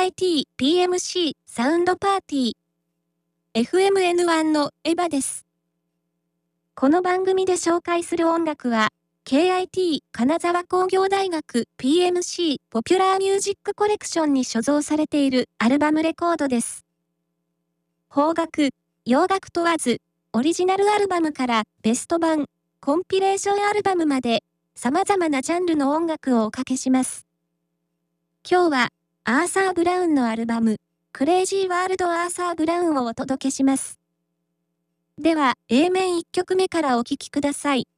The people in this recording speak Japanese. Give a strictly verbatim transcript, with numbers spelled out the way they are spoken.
ーアイティー ピーエムシー サウンドパーティー。エフエムエヌワン のエヴァです。この番組で紹介する音楽は、ケーアイティー 金沢工業大学 ピーエムシー ポピュラーミュージックコレクションに所蔵されているアルバムレコードです。邦楽、洋楽問わず、オリジナルアルバムからベスト版、コンピレーションアルバムまで、様々なジャンルの音楽をおかけします。今日は、アーサー・ブラウンのアルバム、クレイジー・ワールド・アーサー・ブラウンをお届けします。では、エー 面いっきょくめからお聴きください。